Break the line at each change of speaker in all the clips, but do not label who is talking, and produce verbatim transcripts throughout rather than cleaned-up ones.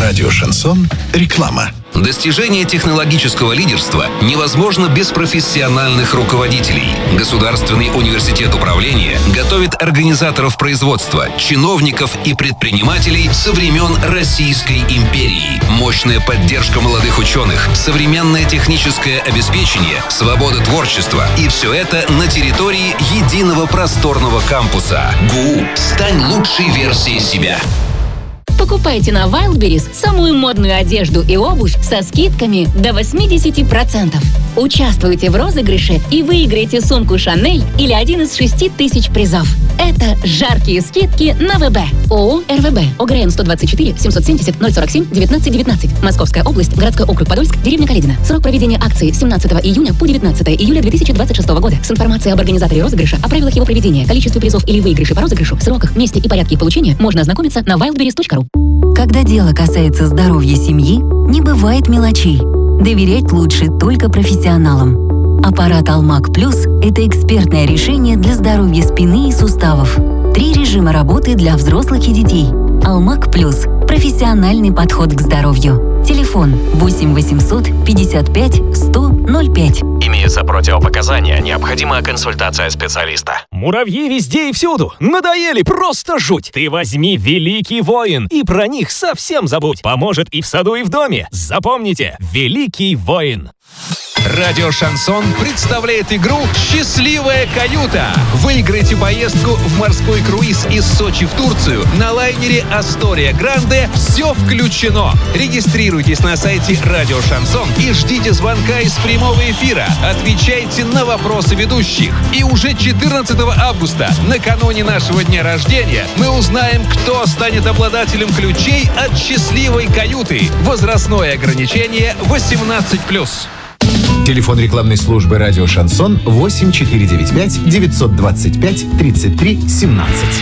Радио «Шансон». Реклама.
Достижение технологического лидерства невозможно без профессиональных руководителей. Государственный университет управления готовит организаторов производства, чиновников и предпринимателей со времен Российской империи. Мощная поддержка молодых ученых, современное техническое обеспечение, свобода творчества. И все это на территории единого просторного кампуса. ГУ. Стань лучшей версией себя.
Покупайте на Wildberries самую модную одежду и обувь со скидками до восемьдесят процентов. Участвуйте в розыгрыше и выиграйте сумку Chanel или один из шести тысяч призов. Это жаркие скидки на ВБ. ООО РВБ. ОГРН сто двадцать четыре семьсот семьдесят ноль сорок семь девятнадцать девятнадцать. Московская область, городской округ Подольск, деревня Каледино. Срок проведения акции семнадцатого июня по девятнадцатого июля две тысячи двадцать шестого года. С информацией об организаторе розыгрыша, о правилах его проведения, количестве призов или выигрыше по розыгрышу, сроках, месте и порядке их получения можно ознакомиться на wildberries точка ру.
Когда дело касается здоровья семьи, не бывает мелочей. Доверять лучше только профессионалам. Аппарат Алмак Плюс – это экспертное решение для здоровья спины и суставов. Три режима работы для взрослых и детей. Алмак Плюс – профессиональный подход к здоровью. Телефон восемь восемьсот пятьдесят пять сто ноль пять.
Имеются противопоказания, необходима консультация специалиста.
Муравьи везде и всюду. Надоели, просто жуть. Ты возьми «Великий воин» и про них совсем забудь. Поможет и в саду, и в доме. Запомните, «Великий воин».
Радио «Шансон» представляет игру «Счастливая каюта». Выиграйте поездку в морской круиз из Сочи в Турцию на лайнере «Астория Гранде». Все включено. Регистрируйтесь на сайте Радио «Шансон» и ждите звонка из прямого эфира. Отвечайте на вопросы ведущих. И уже четырнадцатого августа, накануне нашего дня рождения, мы узнаем, кто станет обладателем ключей от «Счастливой каюты». Возрастное ограничение восемнадцать плюс.
Телефон рекламной службы «Радио Шансон» восемь четыре девять пять девятьсот двадцать пять тридцать три семнадцать.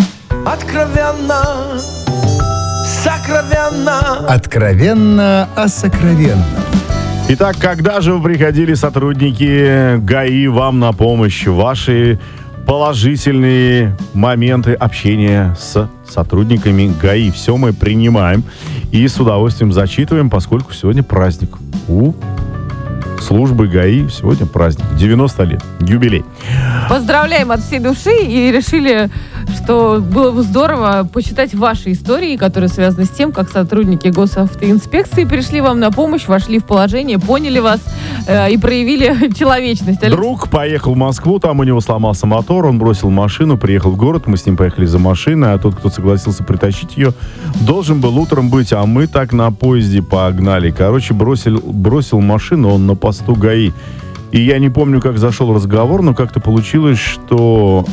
Откровенно, сокровенно.
Откровенно о сокровенном.
Итак, когда же вы приходили, сотрудники ГАИ, вам на помощь? Ваши положительные моменты общения с сотрудниками ГАИ. Все мы принимаем и с удовольствием зачитываем, поскольку сегодня праздник у службы ГАИ. Сегодня праздник. девяносто лет. Юбилей.
Поздравляем от всей души и решили, что было бы здорово почитать ваши истории, которые связаны с тем, как сотрудники госавтоинспекции пришли вам на помощь, вошли в положение, поняли вас э, и проявили человечность. Алекс...
Друг поехал в Москву, там у него сломался мотор, он бросил машину, приехал в город, мы с ним поехали за машиной, а тот, кто согласился притащить ее, должен был утром быть, а мы так на поезде погнали. Короче, бросил, бросил машину, он на посту ГАИ. И я не помню, как зашел разговор, но как-то получилось, что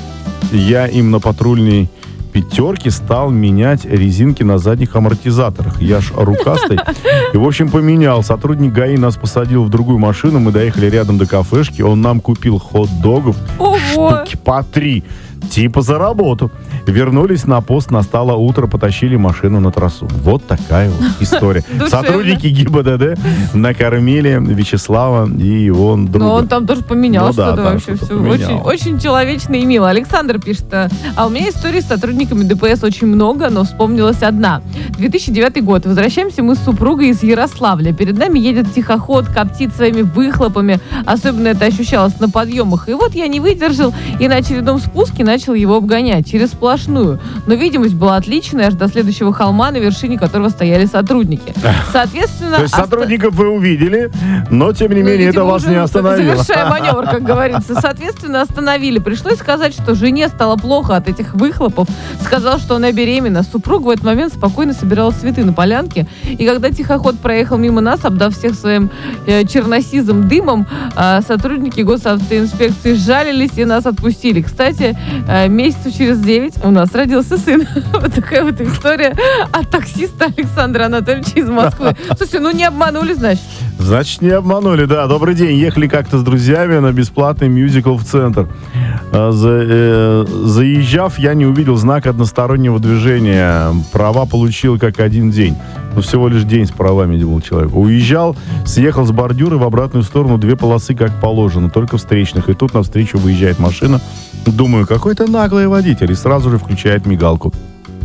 я им на патрульной пятерке стал менять резинки на задних амортизаторах. Я ж рукастый. И, в общем, поменял. Сотрудник ГАИ нас посадил в другую машину. Мы доехали рядом до кафешки. Он нам купил хот-догов. Ого! Штуки по три. Типа за работу. Вернулись на пост, настало утро, потащили машину на трассу. Вот такая вот история. Сотрудники ГИБДД накормили Вячеслава и его друга.
Но он там тоже поменял
ну,
что-то
да,
вообще.
что-то
Все очень, очень человечно и мило. Александр пишет, а у меня историй с сотрудниками ДПС очень много, но вспомнилась одна. две тысячи девятый год. Возвращаемся мы с супругой из Ярославля. Перед нами едет тихоход, коптит своими выхлопами. Особенно это ощущалось на подъемах. И вот я не выдержал и на очередном спуске начал его обгонять через сплошную. Но видимость была отличная, аж до следующего холма, на вершине которого стояли сотрудники. Соответственно...
То есть сотрудников вы увидели, но, тем не менее, это вас не остановило.
Завершая маневр, как говорится. Соответственно, остановили. Пришлось сказать, что жене стало плохо от этих выхлопов. Сказал, что она беременна. Супруга в этот момент спокойно собирала цветы на полянке. И когда тихоход проехал мимо нас, обдав всех своим э, черносизым дымом, э, сотрудники госавтоинспекции сжалились и нас отпустили. Кстати, э, месяцев через девять у нас родился сын. Вот такая вот история от таксиста Александра Анатольевича из Москвы. Слушай, ну не обманули, значит?
Значит, не обманули, да. Добрый день. Ехали как-то с друзьями на бесплатный мюзикл в центр. За, э, заезжав, я не увидел знак одностороннего движения. Права получил как один день. Ну, всего лишь день с правами был человек. Уезжал, съехал с бордюра в обратную сторону, две полосы как положено, только встречных. И тут навстречу выезжает машина. Думаю, какой-то наглый водитель. И сразу же включает мигалку.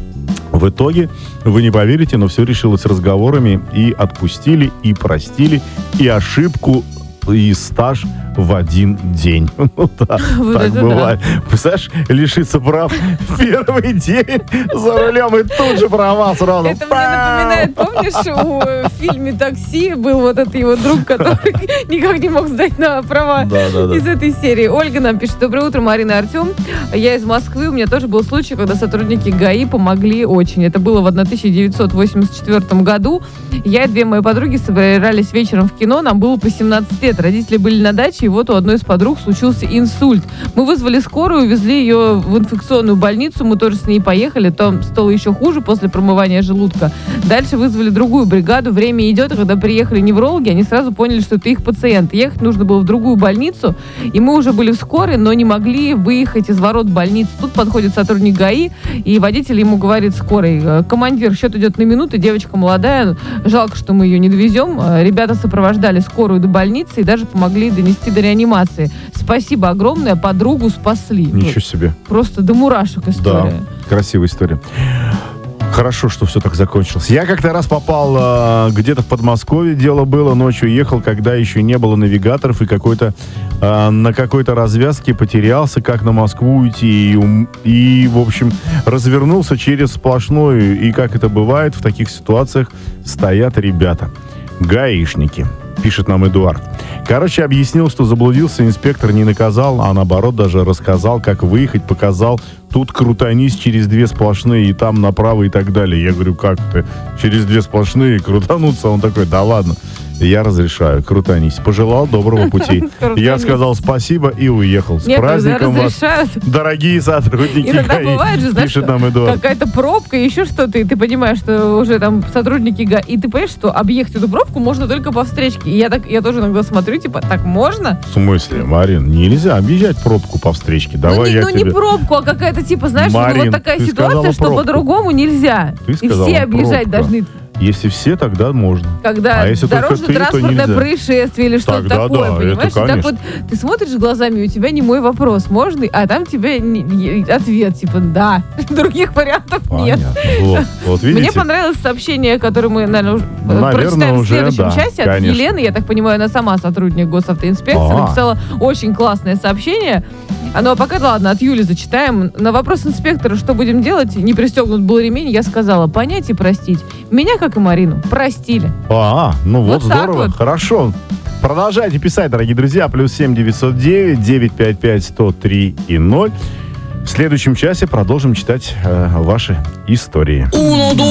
В итоге, вы не поверите, но все решилось разговорами, и отпустили, и простили, и ошибку, и стаж в один день. Ну да,
Вот
так
это
бывает. Представляешь, лишиться прав в первый день за рулем, и тут же права сразу.
Это мне напоминает, помнишь, у- в фильме «Такси» был вот этот его друг, который никак не мог сдать на права
Да, да, да.
из этой серии. Ольга нам пишет: доброе утро, Марина и Артем. Я из Москвы. У меня тоже был случай, когда сотрудники ГАИ помогли очень. Это было в тысяча девятьсот восемьдесят четвёртом году. Я и две мои подруги собирались вечером в кино. Нам было по семнадцать лет. Родители были на даче, и вот у одной из подруг случился инсульт. Мы вызвали скорую, увезли ее в инфекционную больницу. Мы тоже с ней поехали. Там стало еще хуже после промывания желудка. Дальше вызвали другую бригаду. Время идет, и когда приехали неврологи, они сразу поняли, что это их пациент. Ехать нужно было в другую больницу, и мы уже были в скорой, но не могли выехать из ворот больницы. Тут подходит сотрудник ГАИ, и водитель ему говорит скорой: командир, счет идет на минуты, девочка молодая, жалко, что мы ее не довезем. Ребята сопровождали скорую до больницы и даже помогли донести до реанимации. Спасибо огромное, подругу спасли.
Ничего себе.
Просто до мурашек история.
Да, красивая история. Хорошо, что все так закончилось. Я как-то раз попал э, где-то в Подмосковье, дело было, ночью ехал, когда еще не было навигаторов, и какой-то э, на какой-то развязке потерялся, как на Москву уйти, и, ум- и, в общем, развернулся через сплошную, и как это бывает, в таких ситуациях стоят ребята, гаишники, пишет нам Эдуард. Короче, объяснил, что заблудился, инспектор не наказал, а наоборот даже рассказал, как выехать, показал. Тут крутанись через две сплошные, и там направо, и так далее. Я говорю, как ты? Через две сплошные крутануться? Он такой, да ладно. Я разрешаю, крутанись. Пожелал доброго пути. Я сказал спасибо и уехал. С
Нет,
праздником вас,
разрешают.
дорогие сотрудники
Иногда
ГАИ,
бывает же, знаешь,
пишет нам Эдуард.
какая-то пробка, еще что-то, и ты понимаешь, что уже там сотрудники ГАИ, и ты понимаешь, что объехать эту пробку можно только по встречке. И я, так, я тоже иногда смотрю, типа, так можно?
В смысле, Марин, нельзя объезжать пробку по встречке. Давай
ну, не,
я
ну
тебе...
не пробку, а какая-то, типа, знаешь, ну,
Марин,
вот такая
ты
ситуация,
сказала
что
пробку.
по-другому нельзя.
Ты
И
сказала
все объезжать
пробка.
должны.
Если все, тогда можно.
Когда
А если только ты, то
дорожно-транспортное
нельзя.
происшествие или что-то
Тогда
такое,
да,
понимаешь?
это
И так
конечно.
вот ты смотришь глазами, у тебя не мой вопрос, можно? А там тебе не- не- ответ, типа, да. Других вариантов нет.
Понятно. Вот, вот видите?
Мне понравилось сообщение, которое мы, наверное, уже, э,
Наверное,
прочитаем в
уже,
следующем
да,
части от
конечно.
Елены. Я так понимаю, она сама сотрудник госавтоинспекции.
А.
Написала очень классное сообщение. А ну а пока, ладно, от Юли зачитаем. На вопрос инспектора, что будем делать, не пристегнут был ремень, я сказала: понять и простить. Меня, как и Марину, простили.
А, ну вот,
Вот так
здорово.
вот.
Хорошо. Продолжайте писать, дорогие друзья. Плюс семь девятьсот девять девятьсот пятьдесят пять сто три и ноль. В следующем часе продолжим читать э, ваши истории.